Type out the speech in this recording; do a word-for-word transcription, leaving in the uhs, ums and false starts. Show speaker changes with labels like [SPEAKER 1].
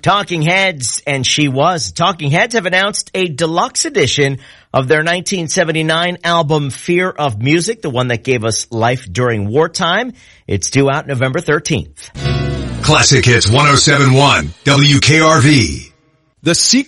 [SPEAKER 1] Talking Heads, and She Was. Talking Heads have announced a deluxe edition of their nineteen seventy-nine album Fear of Music, the one that gave us life during wartime. It's due out November thirteenth.
[SPEAKER 2] Classic Hits one oh seven point one, W K R V.
[SPEAKER 3] The secret